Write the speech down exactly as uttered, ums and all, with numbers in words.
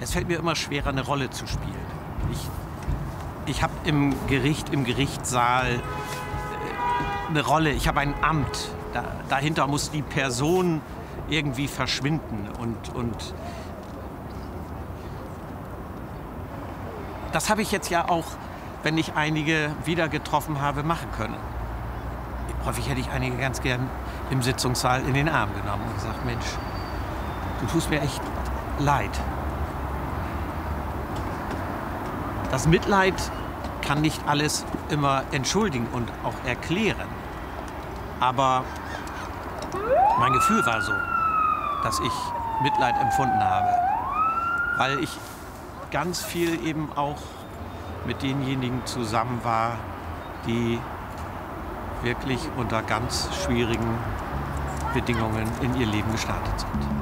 Es fällt mir immer schwerer, eine Rolle zu spielen. Ich, ich habe im Gericht, im Gerichtssaal äh, eine Rolle, ich habe ein Amt. Da, dahinter muss die Person irgendwie verschwinden. Und, und das habe ich jetzt ja auch, wenn ich einige wieder getroffen habe, machen können. Häufig hätte ich einige ganz gern im Sitzungssaal in den Arm genommen und gesagt, Mensch, du tust mir echt leid. Das Mitleid kann nicht alles immer entschuldigen und auch erklären. Aber mein Gefühl war so, dass ich Mitleid empfunden habe. Weil ich ganz viel eben auch mit denjenigen zusammen war, die wirklich unter ganz schwierigen Bedingungen in ihr Leben gestartet sind.